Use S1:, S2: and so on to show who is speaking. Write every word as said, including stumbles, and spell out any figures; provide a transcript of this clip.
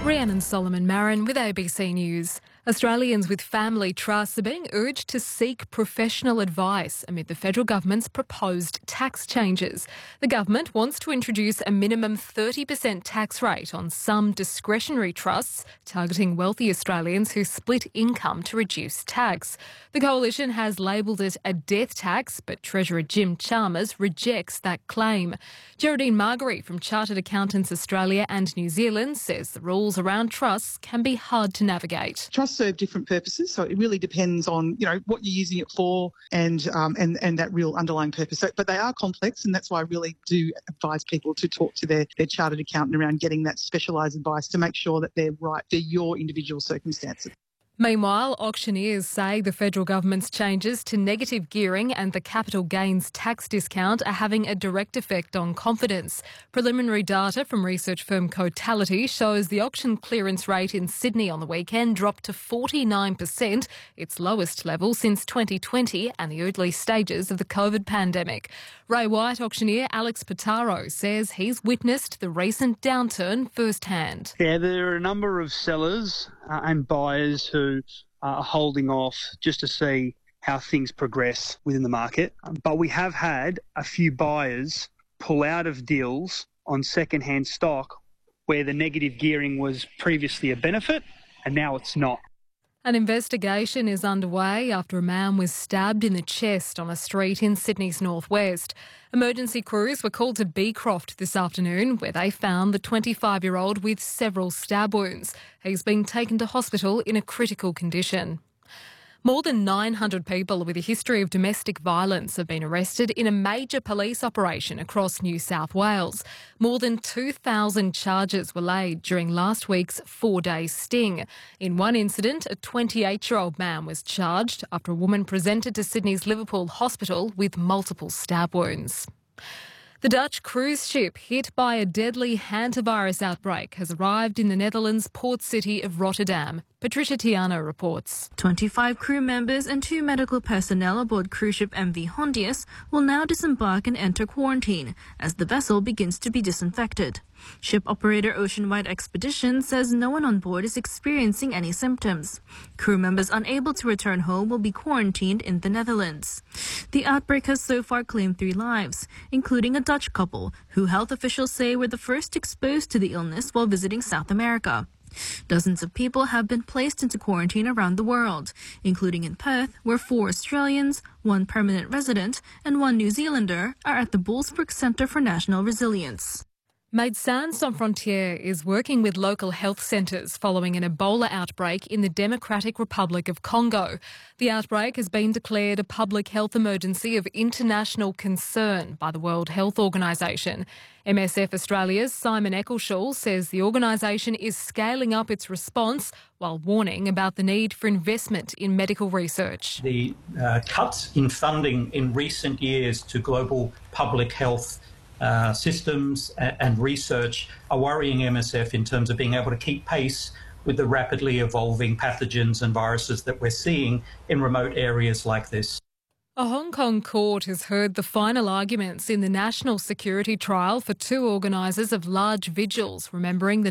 S1: Rhiannon Solomon Marin with A B C News. Australians with family trusts are being urged to seek professional advice amid the federal government's proposed tax changes. The government wants to introduce a minimum thirty percent tax rate on some discretionary trusts, targeting wealthy Australians who split income to reduce tax. The coalition has labelled it a death tax, but Treasurer Jim Chalmers rejects that claim. Geraldine Margery from Chartered Accountants Australia and New Zealand says the rules around trusts can be hard to navigate.
S2: Trusts serve different purposes, so it really depends on, you know, what you're using it for and um, and and that real underlying purpose. So, but they are complex, and that's why I really do advise people to talk to their, their chartered accountant around getting that specialised advice to make sure that they're right for your individual circumstances.
S1: Meanwhile, auctioneers say the federal government's changes to negative gearing and the capital gains tax discount are having a direct effect on confidence. Preliminary data from research firm Cotality shows the auction clearance rate in Sydney on the weekend dropped to forty-nine percent, its lowest level since twenty twenty and the early stages of the COVID pandemic. Ray White auctioneer Alex Pitaro says he's witnessed the recent downturn firsthand.
S3: Yeah, there are a number of sellers uh, and buyers who are holding off just to see how things progress within the market. But we have had a few buyers pull out of deals on second-hand stock where the negative gearing was previously a benefit and now it's not.
S1: An investigation is underway after a man was stabbed in the chest on a street in Sydney's northwest. Emergency crews were called to Beecroft this afternoon, where they found the twenty-five-year-old with several stab wounds. He's been taken to hospital in a critical condition. More than nine hundred people with a history of domestic violence have been arrested in a major police operation across New South Wales. More than two thousand charges were laid during last week's four-day sting. In one incident, a twenty-eight-year-old man was charged after a woman presented to Sydney's Liverpool Hospital with multiple stab wounds. The Dutch cruise ship hit by a deadly hantavirus outbreak has arrived in the Netherlands' port city of Rotterdam. Patricia Tiano reports.
S4: twenty-five crew members and two medical personnel aboard cruise ship M V Hondius will now disembark and enter quarantine as the vessel begins to be disinfected. Ship operator Oceanwide Expeditions says no one on board is experiencing any symptoms. Crew members unable to return home will be quarantined in the Netherlands. The outbreak has so far claimed three lives, including a Dutch couple who health officials say were the first exposed to the illness while visiting South America. Dozens of people have been placed into quarantine around the world, including in Perth, where four Australians, one permanent resident and one New Zealander are at the Bullsbrook Centre for National Resilience.
S1: Médecins Sans Frontières is working with local health centres following an Ebola outbreak in the Democratic Republic of Congo. The outbreak has been declared a public health emergency of international concern by the World Health Organisation. M S F Australia's Simon Eccleshall says the organisation is scaling up its response while warning about the need for investment in medical research.
S5: The uh, cuts in funding in recent years to global public health Uh, systems and research are worrying M S F in terms of being able to keep pace with the rapidly evolving pathogens and viruses that we're seeing in remote areas like this.
S1: A Hong Kong court has heard the final arguments in the national security trial for two organisers of large vigils, remembering the